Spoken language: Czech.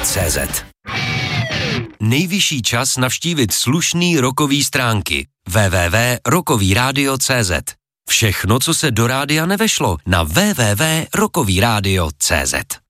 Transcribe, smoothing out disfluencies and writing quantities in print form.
CZ. Nejvyšší čas navštívit slušný rockový stránky www.rockovyradio.cz. Všechno, co se do rádia nevešlo, na www.rockovyradio.cz.